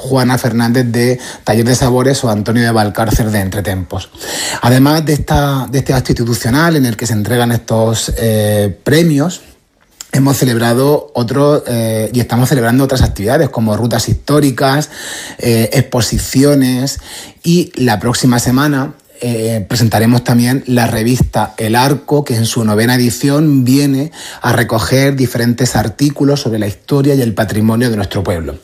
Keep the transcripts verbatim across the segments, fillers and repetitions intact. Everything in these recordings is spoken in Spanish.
Juana Fernández de Taller de Sabores o Antonio de Valcárcer de Entretempos. Además de, esta, de este acto institucional en el que se entregan estos eh, premios, hemos celebrado otros eh, y estamos celebrando otras actividades como rutas históricas, eh, exposiciones, y la próxima semana Eh, presentaremos también la revista El Arco, que en su novena edición viene a recoger diferentes artículos sobre la historia y el patrimonio de nuestro pueblo.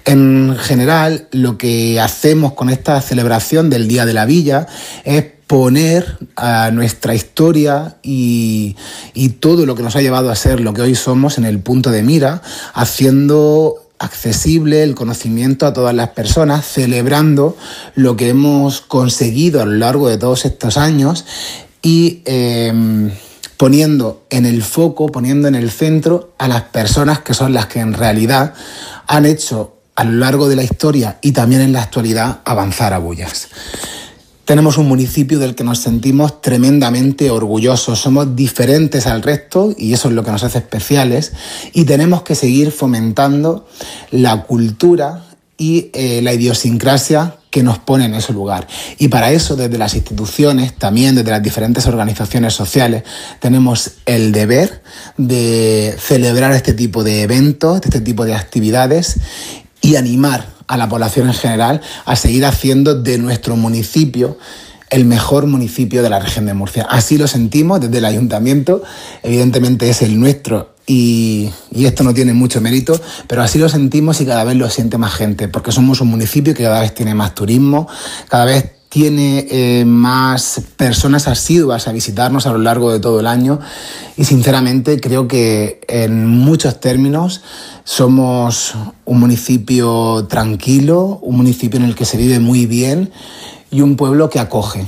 En general, lo que hacemos con esta celebración del Día de la Villa es poner a nuestra historia y, y todo lo que nos ha llevado a ser lo que hoy somos en el punto de mira, haciendo accesible el conocimiento a todas las personas, celebrando lo que hemos conseguido a lo largo de todos estos años y eh, poniendo en el foco, poniendo en el centro a las personas que son las que en realidad han hecho a lo largo de la historia y también en la actualidad avanzar a Bullas. Tenemos un municipio del que nos sentimos tremendamente orgullosos, somos diferentes al resto y eso es lo que nos hace especiales, y tenemos que seguir fomentando la cultura y eh, la idiosincrasia que nos pone en ese lugar. Y para eso, desde las instituciones, también desde las diferentes organizaciones sociales, tenemos el deber de celebrar este tipo de eventos, este tipo de actividades y animar a la población en general a seguir haciendo de nuestro municipio el mejor municipio de la región de Murcia. Así lo sentimos desde el ayuntamiento, evidentemente es el nuestro y, y esto no tiene mucho mérito, pero así lo sentimos y cada vez lo siente más gente, porque somos un municipio que cada vez tiene más turismo, cada vez tiene eh, más personas asiduas a visitarnos a lo largo de todo el año y sinceramente creo que en muchos términos somos un municipio tranquilo, un municipio en el que se vive muy bien y un pueblo que acoge,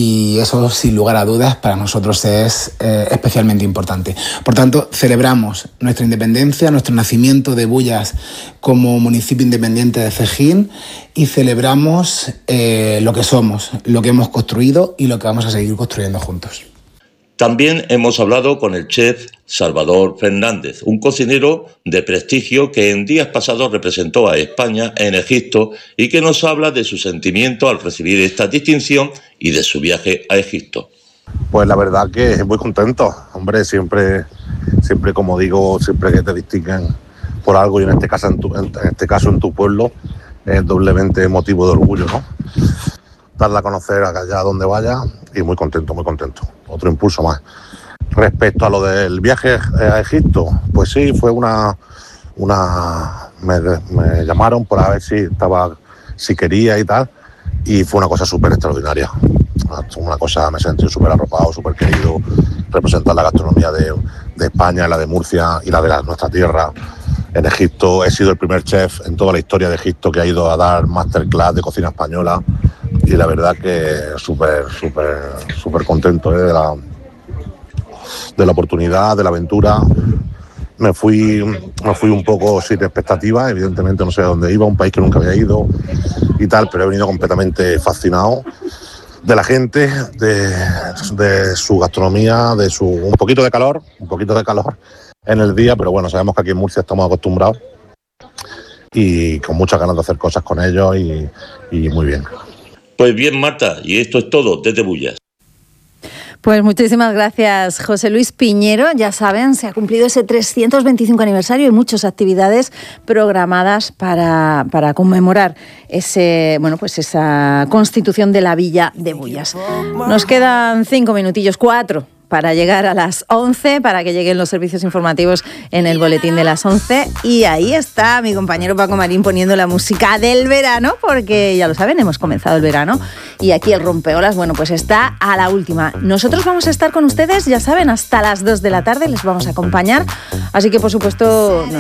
y eso sin lugar a dudas para nosotros es eh, especialmente importante. Por tanto, celebramos nuestra independencia, nuestro nacimiento de Bullas como municipio independiente de Cejín y celebramos eh, lo que somos, lo que hemos construido y lo que vamos a seguir construyendo juntos. También hemos hablado con el chef Salvador Fernández, un cocinero de prestigio que en días pasados representó a España en Egipto y que nos habla de su sentimiento al recibir esta distinción y de su viaje a Egipto. Pues la verdad que muy contento, hombre, siempre, siempre como digo, siempre que te distinguen por algo y en este caso en tu, en este caso en tu pueblo, es doblemente motivo de orgullo, ¿no? Darla a conocer allá donde vaya y muy contento, muy contento. Otro impulso más. Respecto a lo del viaje a Egipto, pues sí, fue una... una me, me llamaron para ver si estaba, si quería y tal, y fue una cosa súper extraordinaria. Una cosa, me sentí súper arropado, súper querido, representar la gastronomía de, de España, la de Murcia y la de la, nuestra tierra. En Egipto he sido el primer chef en toda la historia de Egipto que ha ido a dar masterclass de cocina española. Y la verdad que súper, súper, súper contento ¿eh? de, la, de la oportunidad, de la aventura. Me fui, me fui un poco sin expectativas, evidentemente no sé a dónde iba, un país que nunca había ido y tal, pero he venido completamente fascinado de la gente, de, de su gastronomía, de su un poquito de calor, un poquito de calor en el día, pero bueno, sabemos que aquí en Murcia estamos acostumbrados y con muchas ganas de hacer cosas con ellos y, y muy bien. Pues bien, Marta, y esto es todo desde Bullas. Pues muchísimas gracias, José Luis Piñero. Ya saben, se ha cumplido ese trescientos veinticinco aniversario y muchas actividades programadas para, para conmemorar ese, bueno, pues esa constitución de la Villa de Bullas. Nos quedan cinco minutillos, cuatro, para llegar a las once, para que lleguen los servicios informativos en el boletín de las once. Y ahí está mi compañero Paco Marín poniendo la música del verano, porque ya lo saben, hemos comenzado el verano y aquí el rompeolas, bueno, pues está a la última. Nosotros vamos a estar con ustedes, ya saben, hasta las dos de la tarde, les vamos a acompañar. Así que, por supuesto,